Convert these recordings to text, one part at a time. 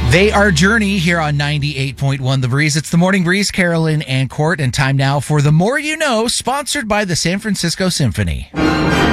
They are Journey here on 98.1 The Breeze. It's the Morning Breeze, Carolyn and Court, and time now for The More You Know, sponsored by the San Francisco Symphony. And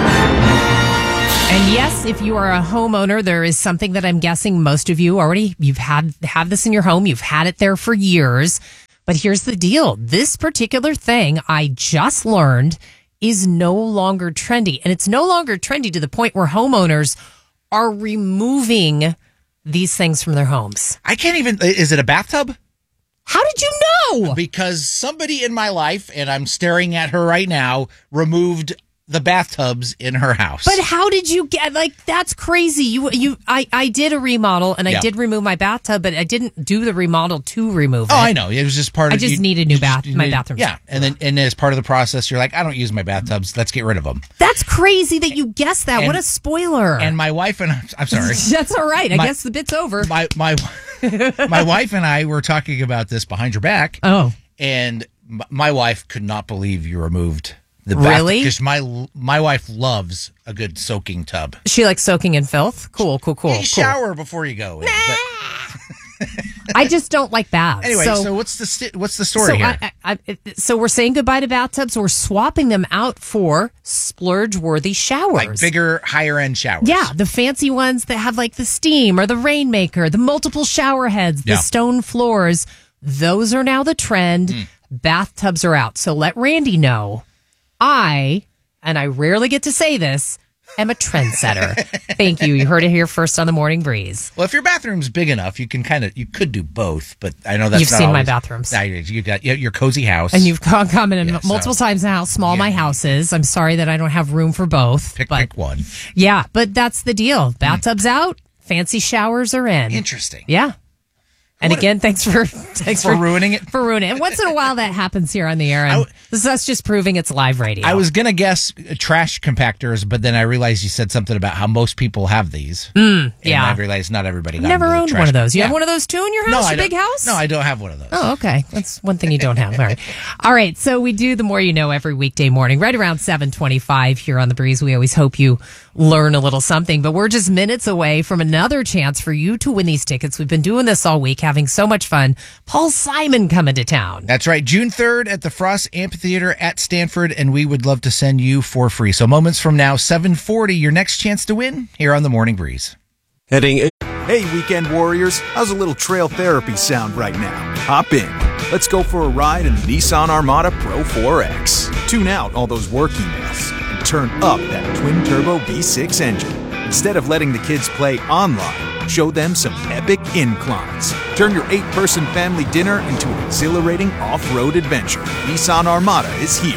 yes, if you are a homeowner, there is something that I'm guessing most of you already, have this in your home. You've had it there for years. But here's the deal. This particular thing I just learned is no longer trendy. And it's no longer trendy to the point where homeowners are removing these things from their homes. I can't even... Is it a bathtub? How did you know? Because somebody in my life, and I'm staring at her right now, removed the bathtubs in her house. But how did you get, that's crazy. I did a remodel and I did remove my bathtub, but I didn't do the remodel to remove it. Oh, I know. It was just part of I just needed my bathroom. Yeah. And as part of the process, you're like, I don't use my bathtubs. Let's get rid of them. That's crazy that you guessed that. What a spoiler. And my wife and I'm sorry. That's all right. I guess the bit's over. My wife and I were talking about this behind your back. Oh. And my wife could not believe you removed the really? Because my wife loves a good soaking tub. She likes soaking in filth? Cool. You shower before you go in. I just don't like baths. Anyway, so what's the story here? So we're saying goodbye to bathtubs. We're swapping them out for splurge-worthy showers. Like bigger, higher-end showers. Yeah, the fancy ones that have like the steam or the Rainmaker, the multiple shower heads, the stone floors. Those are now the trend. Bathtubs are out. So let Randy know. I rarely get to say this, am a trendsetter. Thank you. You heard it here first on the Morning Breeze. Well, if your bathroom's big enough, you could do both, but I know that's You've not seen always, my bathrooms. You got your cozy house. And you've commented multiple times how small my house is. I'm sorry that I don't have room for both. Pick one. Yeah, but that's the deal. Bathtubs out, fancy showers are in. Interesting. Yeah. And again, thanks for ruining it. For ruining it. Once in a while that happens here on the air. And this is us just proving it's live radio. I was going to guess trash compactors, but then I realized you said something about how most people have these. Yeah. And I realized not everybody got Never owned one of those. You have one of those too in your house, your big house? No, I don't have one of those. Oh, okay. That's one thing you don't have. All right. All right. So we do The More You Know every weekday morning, right around 7:25 here on The Breeze. We always hope you learn a little something, but we're just minutes away from another chance for you to win these tickets. We've been doing this all week, having so much fun. Paul Simon coming to town. That's right. June 3rd at the Frost Amphitheater at Stanford, and we would love to send you for free. So moments from now, 7:40, your next chance to win here on The Morning Breeze. Hey, weekend warriors. How's a little trail therapy sound right now? Hop in. Let's go for a ride in the Nissan Armada Pro 4X. Tune out all those work emails and turn up that twin-turbo V6 engine. Instead of letting the kids play online, show them some epic inclines. Turn your 8-person family dinner into an exhilarating off-road adventure. Nissan Armada is here.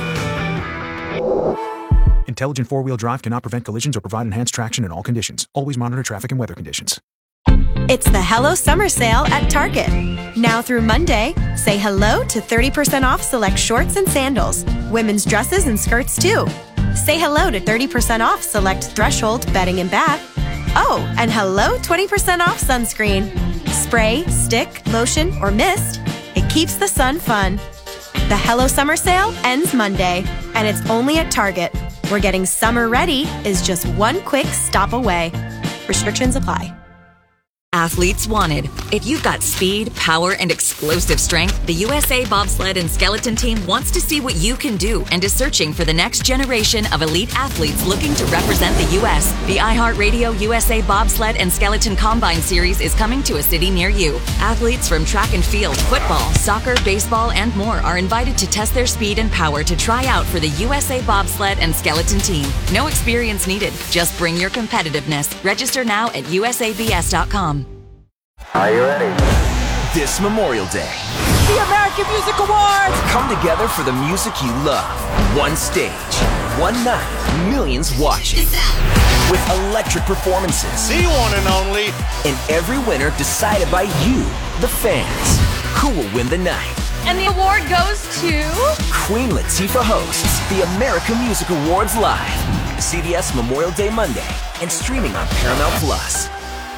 Intelligent four-wheel drive cannot prevent collisions or provide enhanced traction in all conditions. Always monitor traffic and weather conditions. It's the Hello Summer Sale at Target. Now through Monday, say hello to 30% off select shorts and sandals. Women's dresses and skirts too. Say hello to 30% off select Threshold bedding and bath. Oh, and hello 20% off sunscreen. Spray, stick, lotion, or mist. It keeps the sun fun. The Hello Summer Sale ends Monday, and it's only at Target, where getting summer ready is just one quick stop away. Restrictions apply. Athletes wanted. If you've got speed, power, and explosive strength, the USA Bobsled and Skeleton Team wants to see what you can do and is searching for the next generation of elite athletes looking to represent the U.S. The iHeartRadio USA Bobsled and Skeleton Combine Series is coming to a city near you. Athletes from track and field, football, soccer, baseball, and more are invited to test their speed and power to try out for the USA Bobsled and Skeleton Team. No experience needed. Just bring your competitiveness. Register now at usabs.com. Are you ready? This Memorial Day, the American Music Awards come together for the music you love. One stage, one night, millions watching. With electric performances. The one and only. And every winner decided by you, the fans. Who will win the night? And the award goes to... Queen Latifah hosts the American Music Awards live. CBS Memorial Day Monday and streaming on Paramount Plus.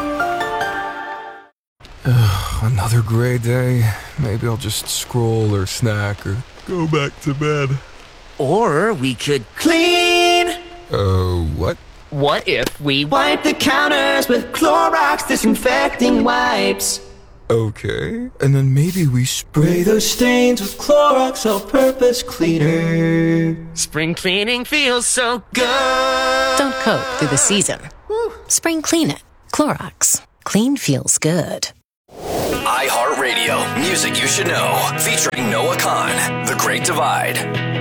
Another gray day. Maybe I'll just scroll or snack or go back to bed. Or we could clean. What? What if we wipe the counters with Clorox disinfecting wipes? Okay, and then maybe we spray those stains with Clorox All-Purpose Cleaner. Spring cleaning feels so good. Don't coat through the season. Spring clean it. Clorox. Clean feels good. iHeartRadio, music you should know, featuring Noah Khan, The Great Divide.